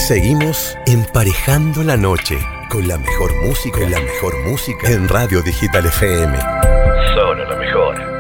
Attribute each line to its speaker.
Speaker 1: Seguimos emparejando la noche con la mejor música, en Radio Digital FM. Solo lo mejor.